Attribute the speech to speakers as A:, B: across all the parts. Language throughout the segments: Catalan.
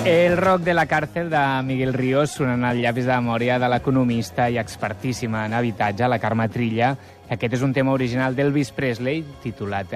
A: El rock de la càrcel de Miguel Ríos sonant al llavis de memòria de l'economista i expertíssima en habitatge, la Carme Trilla. Aquest és un tema original d'Elvis Presley, titulat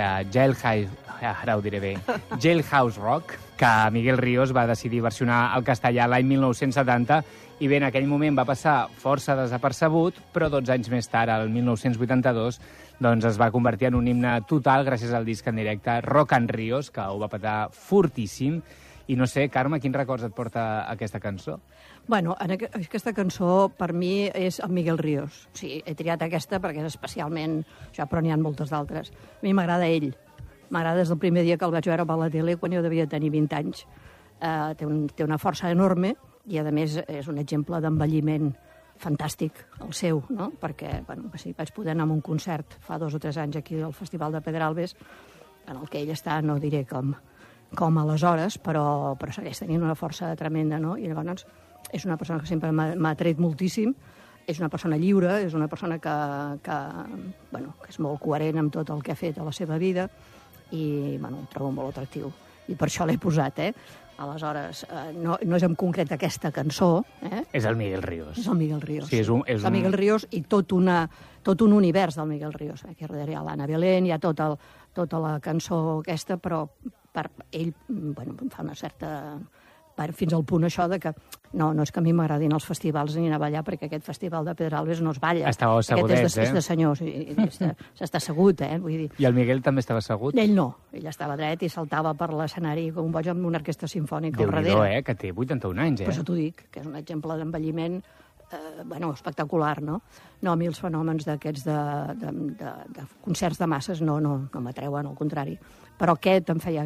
A: Jailhouse Rock, que Miguel Ríos va decidir versionar al castellà l'any 1970, i bé, en aquell moment va passar força desapercebut, però 12 anys més tard, el 1982, doncs es va convertir en un himne total gràcies al disc en directe Rock and Ríos, que ho va petar fortíssim. I no sé, Carme, quins records et porta aquesta cançó?
B: Bueno, aquesta cançó per mi és el Miguel Ríos. Sí, he triat aquesta perquè és especialment això, però n'hi ha moltes d'altres. A mi m'agrada ell. M'agrada des del primer dia que el vaig veure per la tele, quan jo devia tenir 20 anys. Té una força enorme i, a més, és un exemple d'envelliment fantàstic, el seu, no? Perquè, bueno, sí, vaig poder anar a un concert fa 2 o 3 anys aquí al Festival de Pedralbes, en el que ell està, no diré com aleshores, però segueix tenint una força tremenda, no? I llavors és una persona que sempre m'ha tret moltíssim, és una persona lliure, és una persona que és molt coherent amb tot el que ha fet a la seva vida i, bueno, ho trobo molt atractiu. I per això l'he posat, Aleshores, no és en concret aquesta cançó,
A: És el Miguel Ríos.
B: És el Miguel Ríos.
A: Sí,
B: és el Miguel Ríos i tot un univers del Miguel Ríos. Aquí darrere hi ha l'Anna Belén, hi ha tota la cançó aquesta, però per ell, bueno, em fa una certa... fins al punt això de que no és que a mi m'agradin els festivals ni anar a ballar, perquè aquest festival de Pedralbes no es balla.
A: Estàveu assegudets,
B: és de senyors, s'està assegut, vull dir.
A: I el Miguel també estava assegut?
B: Ell no, ell estava dret i saltava per l'escenari com un boig amb una orquestra sinfònica al darrere.
A: Déu-n'hi-do, que té 81 anys,
B: Per això t'ho dic, que és un exemple d'envelliment espectacular, no? No, a mi els fenòmens d'aquests de concerts de masses no m'atreuen, al contrari. Però aquest em feia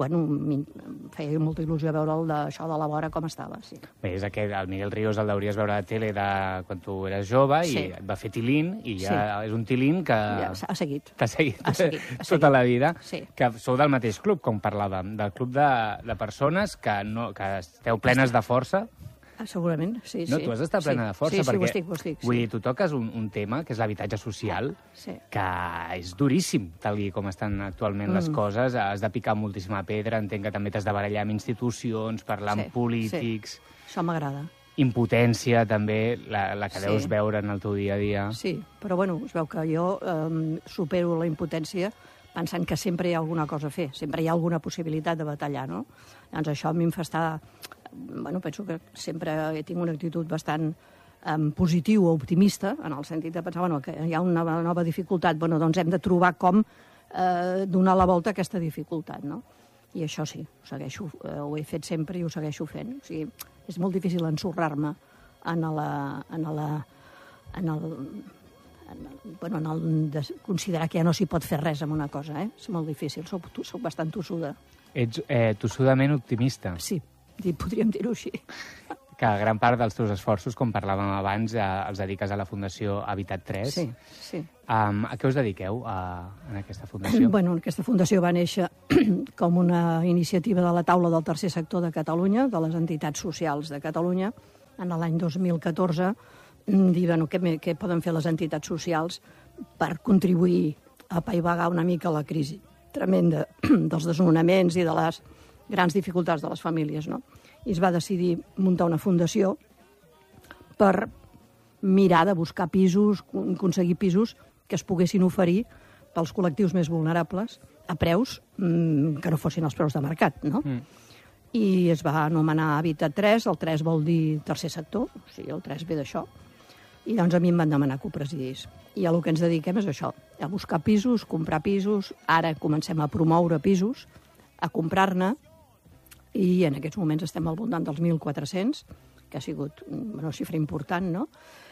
B: molta il·lusió veure'l d'això de la vora com estava, sí.
A: Bé, és aquest, el Miguel Ríos el deuries veure a la tele quan tu eres jove i et va fer tilín, i ja és un tilín que...
B: Ja, ha seguit.
A: T'ha seguit tota la vida.
B: Sí.
A: Que sou del mateix club, com parlàvem, del club de persones que esteu plenes de força.
B: Segurament, sí.
A: No, tu has d'estar plena de força,
B: perquè...
A: perquè...
B: Sí, ho estic.
A: Vull dir, tu toques un tema, que és l'habitatge social, que és duríssim, tal com estan actualment les coses. Has de picar moltíssima pedra, entenc que també t'has de barallar amb institucions, parlar amb polítics...
B: Sí. Això m'agrada.
A: Impotència, també, la que deus veure en el teu dia a dia.
B: Sí, però bueno, es veu que jo supero la impotència pensant que sempre hi ha alguna cosa a fer, sempre hi ha alguna possibilitat de batallar, no? Doncs això a mi em fa estar... Bueno, penso que sempre tinc una actitud bastant positiu o optimista, en el sentit de pensar que hi ha una nova dificultat, doncs hem de trobar com donar la volta a aquesta dificultat, no? I això sí, ho he fet sempre i ho segueixo fent. O sigui, és molt difícil ensorrar-me en de considerar que ja no s'hi pot fer res amb una cosa, És molt difícil, soc bastant tossuda.
A: Ets tossudament optimista.
B: Sí. Podríem dir-ho així.
A: Que gran part dels teus esforços, com parlàvem abans, els dediques a la Fundació Habitat 3.
B: Sí.
A: A què us dediqueu en aquesta fundació?
B: Bueno, aquesta fundació va néixer com una iniciativa de la taula del tercer sector de Catalunya, de les entitats socials de Catalunya, en l'any 2014, dir, què poden fer les entitats socials per contribuir a apaivagar una mica la crisi tremenda dels desnonaments i de les grans dificultats de les famílies, no? I es va decidir muntar una fundació per mirar de buscar pisos, aconseguir pisos que es poguessin oferir pels col·lectius més vulnerables a preus que no fossin els preus de mercat, no? I es va anomenar Habitat 3, el 3 vol dir tercer sector, o sigui, el 3 ve d'això, i llavors a mi em van demanar que ho presidís. I a el que ens dediquem és això, a buscar pisos, comprar pisos, ara comencem a promoure pisos, a comprar-ne, i en aquests moments estem al voltant dels 1.400, que ha sigut una xifra important, no?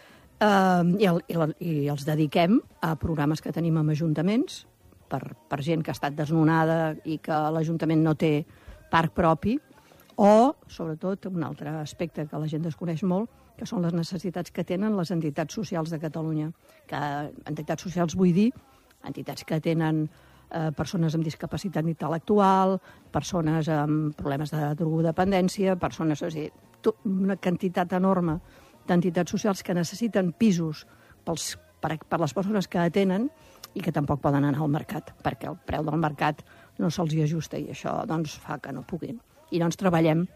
B: I els dediquem a programes que tenim amb ajuntaments, per gent que ha estat desnonada i que l'Ajuntament no té parc propi, o, sobretot, un altre aspecte que la gent desconeix molt, que són les necessitats que tenen les entitats socials de Catalunya. Que entitats socials vull dir entitats que tenen persones amb discapacitat intel·lectual, persones amb problemes de drogodependència, persones... O sigui, una quantitat enorme d'entitats socials que necessiten pisos per les persones que atenen i que tampoc poden anar al mercat, perquè el preu del mercat no se'ls hi ajusta i això doncs, fa que no puguin. I doncs treballem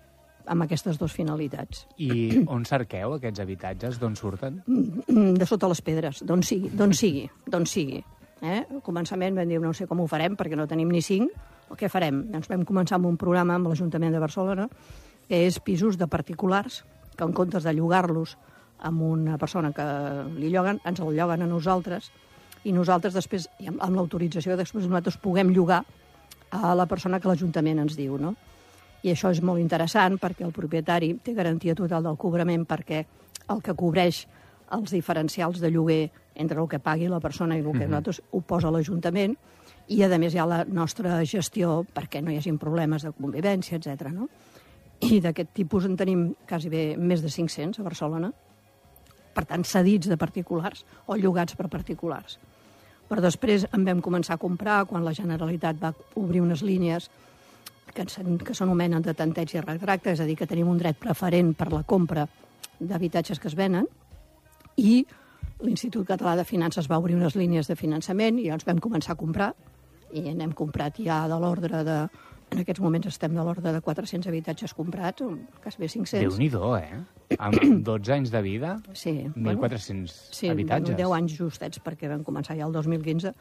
B: amb aquestes dues finalitats.
A: I on cerqueu aquests habitatges? D'on surten?
B: De sota les pedres, d'on sigui. Al començament vam dir, no sé com ho farem, perquè no tenim ni 5, o què farem? Doncs vam començar amb un programa amb l'Ajuntament de Barcelona, que és pisos de particulars, que en comptes de llogar-los amb una persona que li lloguen, ens el lloguen a nosaltres, i nosaltres després, amb l'autorització, després nosaltres puguem llogar a la persona que l'Ajuntament ens diu, no? I això és molt interessant perquè el propietari té garantia total del cobrament, perquè el que cobreix els diferencials de lloguer entre el que pagui la persona i el que nosaltres ho posa l'Ajuntament, i a més hi ha la nostra gestió perquè no hi hagi problemes de convivència, etc. No? I d'aquest tipus en tenim quasi bé més de 500 a Barcelona, per tant cedits de particulars o llogats per particulars. Però després en vam començar a comprar quan la Generalitat va obrir unes línies que s'anomenen de tanteig i retracte, és a dir, que tenim un dret preferent per la compra d'habitatges que es venen, i l'Institut Català de Finances va obrir unes línies de finançament i llavors vam començar a comprar, i n'hem comprat ja de l'ordre de... En aquests moments estem de l'ordre de 400 habitatges comprats, quasi bé 500.
A: Déu-n'hi-do, Amb 12 anys de vida,
B: sí,
A: 1.400
B: sí,
A: habitatges.
B: 10 anys justets, perquè vam començar ja el 2015.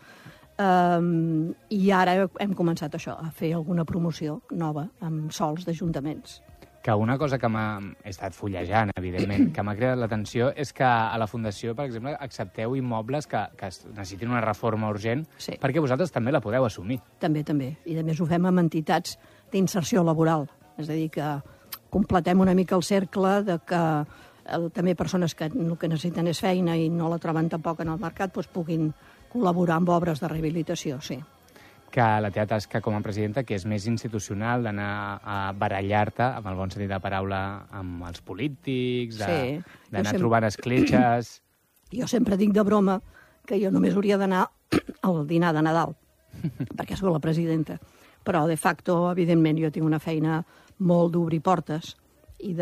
B: I ara hem començat això, a fer alguna promoció nova amb sols d'ajuntaments.
A: Que una cosa que he estat fullejant, evidentment, que m'ha cridat l'atenció és que a la Fundació, per exemple, accepteu immobles que necessitin una reforma urgent, sí, perquè vosaltres també la podeu assumir.
B: També. I a més ho fem amb entitats d'inserció laboral. És a dir, que completem una mica el cercle de que també persones que el que necessiten és feina i no la troben tampoc en el mercat doncs puguin col·laborar amb obres de rehabilitació, sí.
A: Que la teva tasca com a presidenta, que és més institucional, d'anar a barallar-te, amb el bon sentit de paraula, amb els polítics, d'anar trobant escletxes...
B: Jo sempre dic de broma que jo només hauria d'anar al dinar de Nadal, perquè soc la presidenta. Però, de facto, evidentment, jo tinc una feina molt d'obrir portes i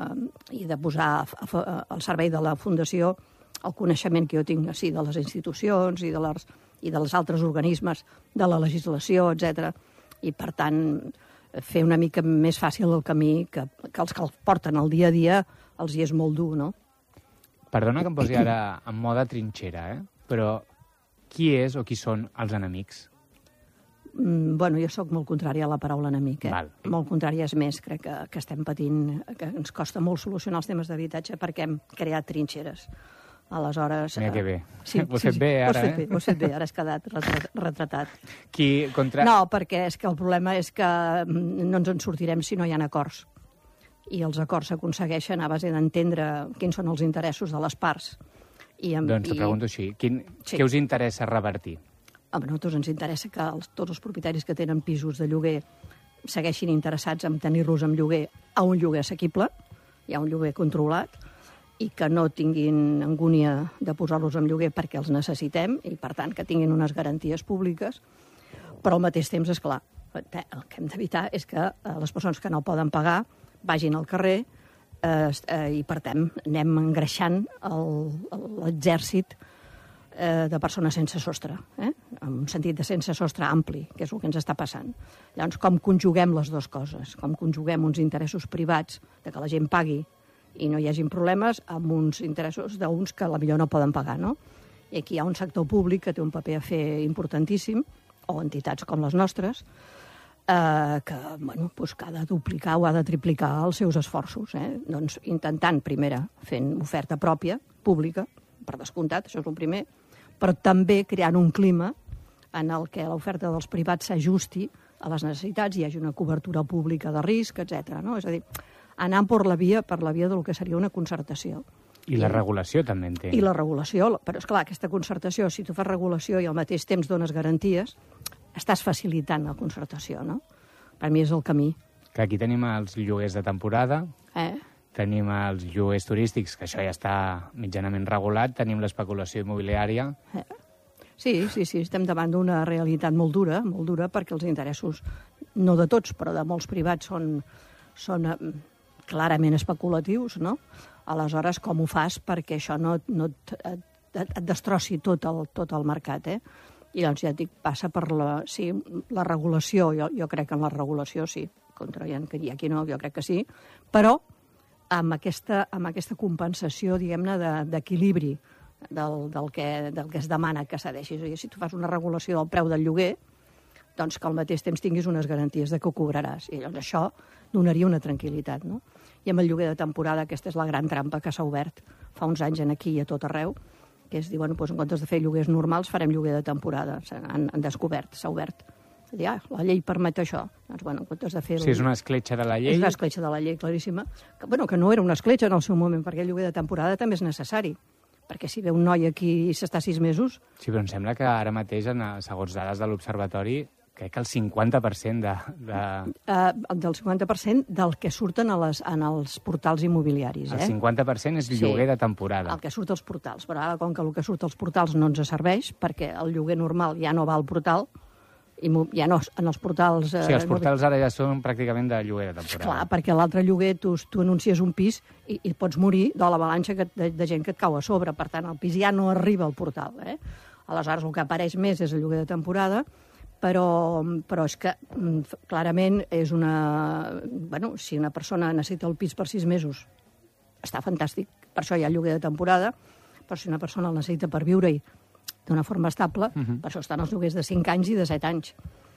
B: de posar al servei de la Fundació el coneixement que jo tinc així de les institucions i dels altres organismes, de la legislació, etc. I, per tant, fer una mica més fàcil el camí que els que el porten al dia a dia els hi és molt dur, no?
A: Perdona que em posi ara en moda trinxera, però qui és o qui són els enemics?
B: Bueno, jo sóc molt contrària a la paraula enemic.
A: Val.
B: Molt contrària, és més, crec que estem patint, que ens costa molt solucionar els temes d'habitatge perquè hem creat trinxeres. Aleshores...
A: Mira que bé.
B: Sí,
A: ho has fet bé, ara,
B: Ho has fet bé, ara has quedat retratat.
A: No,
B: perquè és que el problema és que no ens en sortirem si no hi ha acords. I els acords s'aconsegueixen a base d'entendre quins són els interessos de les parts.
A: Doncs te pregunto així, què us interessa revertir?
B: A nosaltres ens interessa que tots els propietaris que tenen pisos de lloguer segueixin interessats en tenir-los en lloguer a un lloguer assequible, hi ha un lloguer controlat, i que no tinguin angúnia de posar-los en lloguer perquè els necessitem i, per tant, que tinguin unes garanties públiques. Però al mateix temps, esclar, el que hem d'evitar és que les persones que no poden pagar vagin al carrer i, per tant, anem engreixant l'exèrcit de persones sense sostre, en un sentit de sense sostre ampli, que és el que ens està passant. Llavors, com conjuguem les dues coses? Com conjuguem uns interessos privats de que la gent pagui i no hi hagin problemes amb uns interessos d'uns que potser no poden pagar, no? I aquí hi ha un sector públic que té un paper a fer importantíssim, o entitats com les nostres, que ha de duplicar o ha de triplicar els seus esforços. Doncs intentant, primera, fent oferta pròpia, pública, per descomptat, això és el primer, però també creant un clima en el què l'oferta dels privats s'ajusti a les necessitats, hi hagi una cobertura pública de risc, etc. No? És a dir, anar per la via del que seria una concertació.
A: I la regulació també en té.
B: I la regulació, però és clar, aquesta concertació, si tu fas regulació i al mateix temps dones garanties, estàs facilitant la concertació, no? Per mi és el camí.
A: Que aquí tenim els lloguers de temporada, tenim els lloguers turístics, que això ja està mitjanament regulat, tenim l'especulació immobiliària...
B: Sí, estem davant d'una realitat molt dura, perquè els interessos, no de tots, però de molts privats, són clarament especulatius, no? Aleshores, com ho fas perquè això no et destrossi tot el mercat, I llavors, ja et dic, passa per la regulació, jo crec que en la regulació sí, contra hi ha qui no, jo crec que sí, però amb aquesta compensació, diguem-ne, d'equilibri del que es demana que cedeixi. És a dir, si tu fas una regulació del preu del lloguer, doncs que al mateix temps tinguis unes garanties de que ho cobraràs. I llavors això donaria una tranquil·litat, no? I amb el lloguer de temporada, aquesta és la gran trampa que s'ha obert fa uns anys aquí i a tot arreu, que és dir, bueno, doncs en comptes de fer lloguers normals, farem lloguer de temporada. Han descobert, s'ha obert. És a dir, la llei permet això. Doncs, bueno, en comptes de fer...
A: Sí, és una escletxa de la llei.
B: És una escletxa de la llei, claríssima. Que no era una escletxa en el seu moment, perquè el lloguer de temporada també és necessari. Perquè si ve un noi aquí i s'està 6 mesos...
A: Sí, però em sembla que ara mateix, segons dades de l'Observatori, crec que el 50%
B: del 50% del que surten en els portals immobiliaris.
A: El 50% és lloguer de temporada.
B: El que surt als portals. Però ara, com que el que surt als portals no ens serveix, perquè el lloguer normal ja no va al portal, ja no en els portals...
A: Sí, els portals ara ja són pràcticament de lloguer de temporada.
B: Clar, perquè l'altre lloguer tu anuncies un pis i pots morir de l'avalanxa de gent que et cau a sobre. Per tant, el pis ja no arriba al portal. Aleshores, el que apareix més és el lloguer de temporada, però és que clarament és una... Bueno, si una persona necessita el pis per 6 mesos, està fantàstic. Per això hi ha lloguer de temporada, però si una persona el necessita per viure-hi d'una forma estable, per això estan els lloguers de 5 anys i de 7 anys.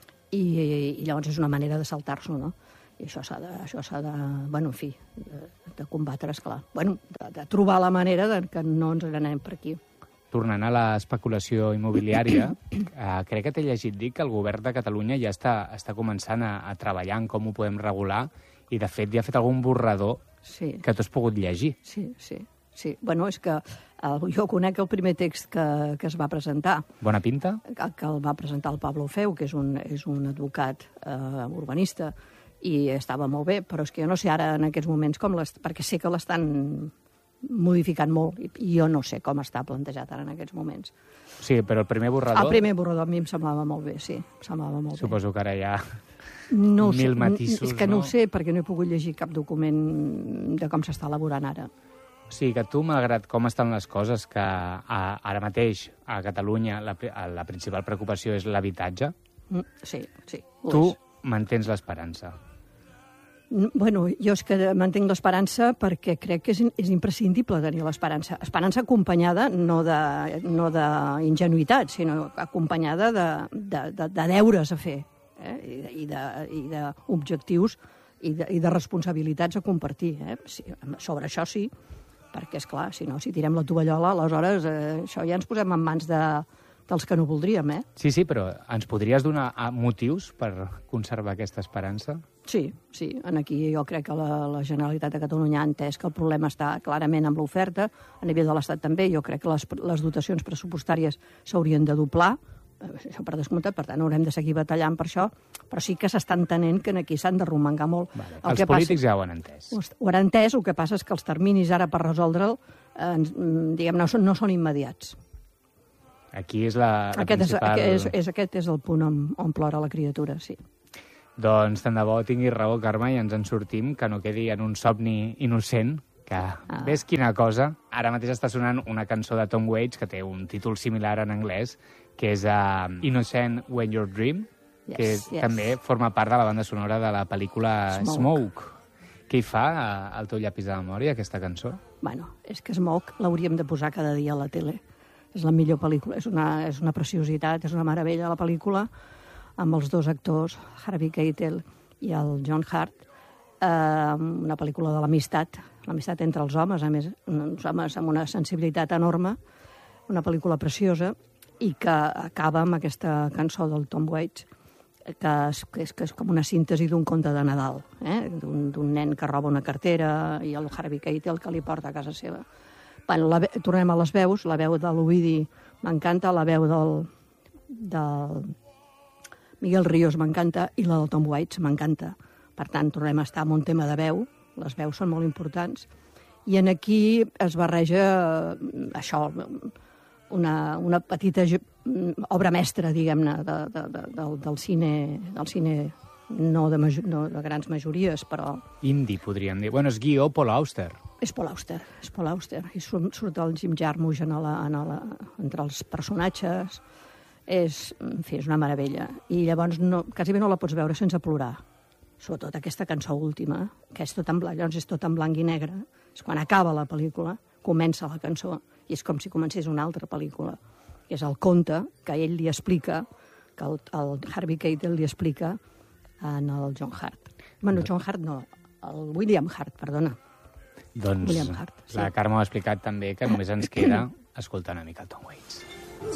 B: I llavors és una manera de saltar-s'ho, no? I això s'ha de bueno, en fi, de combatre, esclar. Bueno, de trobar la manera que no ens anem per aquí.
A: Tornant a l'especulació immobiliària, crec que t'he llegit dir que el govern de Catalunya ja està començant a treballar en com ho podem regular i, de fet, ja ha fet algun borrador que tu has pogut llegir.
B: Sí. Bueno, és que jo conec el primer text que es va presentar.
A: Bona pinta?
B: Que el va presentar el Pablo Feu, que és un advocat urbanista, i estava molt bé, però és que jo no sé ara en aquests moments perquè sé que l'estan modificant molt, i jo no sé com està plantejat ara en aquests moments.
A: Sí, però el primer borrador...
B: El primer borrador a mi em semblava molt bé, sí.
A: Suposo que ara hi ha
B: mil
A: matisos,
B: és que no ho sé, perquè no he pogut llegir cap document de com s'està elaborant ara.
A: O sigui que tu, malgrat com estan les coses, que ara mateix a Catalunya la principal preocupació és l'habitatge,
B: sí.
A: Tu mantens l'esperança.
B: Bueno, jo és que mantenc l'esperança perquè crec que és imprescindible tenir l'esperança. Esperança acompanyada no d'ingenuïtat, sinó acompanyada de deures a fer, i d'objectius i de responsabilitats a compartir. Sobre això sí, perquè, esclar, si no, si tirem la tovallola, aleshores això ja ens posem en mans dels que no voldríem,
A: Sí, però ens podries donar motius per conservar aquesta esperança?
B: Sí. Aquí jo crec que la Generalitat de Catalunya ha entès que el problema està clarament amb l'oferta, a nivell de l'Estat també. Jo crec que les dotacions pressupostàries s'haurien de doblar, això per descomptat, per tant haurem de seguir batallant per això, però sí que s'està entenent que aquí s'han de romangar molt.
A: Els polítics ja ho han entès.
B: Ho han entès, el que passa és que els terminis ara per resoldre'l, diguem-ne, no són immediats.
A: Aquí és la principal...
B: Aquest és el punt on plora la criatura, sí.
A: Doncs tant de bo tinguis raó, Carme, i ens en sortim, que no quedi en un somni innocent, que ves quina cosa. Ara mateix està sonant una cançó de Tom Waits, que té un títol similar en anglès, que és Innocent When You Dream, que també forma part de la banda sonora de la pel·lícula Smoke. Què hi fa al teu llapis de memòria, aquesta cançó?
B: Bueno, és que Smoke l'hauríem de posar cada dia a la tele. És la millor pel·lícula, és una preciositat, és una meravella la pel·lícula, amb els dos actors, Harvey Keitel i el John Hart, una pel·lícula de l'amistat entre els homes, a més, uns homes amb una sensibilitat enorme, una pel·lícula preciosa, i que acaba amb aquesta cançó del Tom Waits, que és com una síntesi d'un conte de Nadal, d'un nen que roba una cartera i el Harvey Keitel que li porta a casa seva. Bueno, tornem a les veus, la veu de l'Ovidi m'encanta, la veu del Miguel Ríos m'encanta i la del Tom Waits m'encanta. Per tant, tornem a estar en un tema de veu, les veus són molt importants, i en aquí es barreja això, una petita obra mestra, diguem-ne, del cine no de grans majories, però...
A: Indie, podríem dir. Bueno, és guió Paul Auster.
B: És Paul Auster. I surt el Jim Jarmusch entre els personatges. En fi, és una meravella. I llavors quasi bé no la pots veure sense plorar. sobretot aquesta cançó última, que és tot en blanc, llavors és tot en blanc i negre. És quan acaba la pel·lícula, comença la cançó, i és com si comencés una altra pel·lícula. Que és el conte que ell li explica, que el Harvey Keitel li explica en el John Hart. Bueno, John Hart no, el William Hart, perdona.
A: Doncs
B: William Hart, sí.
A: La Carme ho ha explicat també, que només ens queda escoltar una mica el Tom Waits.